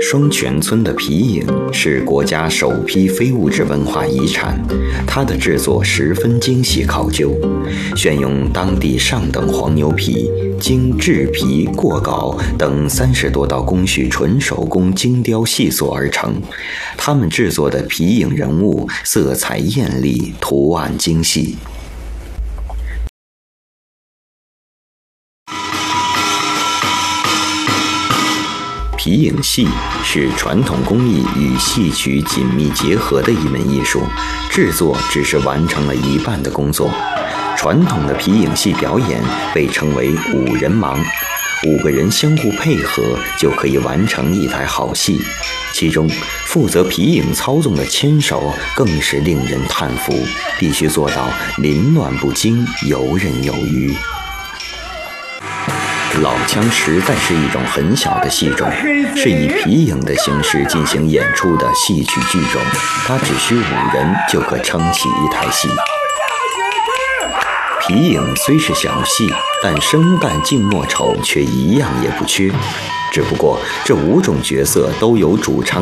双泉村的皮影是国家首批非物质文化遗产，它的制作十分精细考究，选用当地上等黄牛皮，经制皮、过稿等30多道工序纯手工精雕细塑而成。他们制作的皮影人物色彩艳丽，图案精细。皮影戏是传统工艺与戏曲紧密结合的一门艺术，制作只是完成了一半的工作。传统的皮影戏表演被称为5人盲，5个人相互配合就可以完成一台好戏。其中负责皮影操纵的牵手更是令人叹服，必须做到凌乱不惊，游刃有余。老腔实在是一种很小的戏种，是以皮影的形式进行演出的戏曲剧种，它只需5人就可撑起一台戏。皮影虽是小戏，但生旦净末丑却一样也不缺，只不过这5种角色都有主唱